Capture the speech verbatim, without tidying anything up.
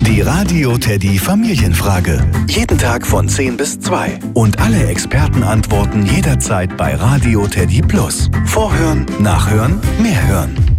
Die Radio Teddy Familienfrage. Jeden Tag von zehn bis zwei. Und alle Experten antworten jederzeit bei Radio Teddy Plus. Vorhören, nachhören, mehr hören.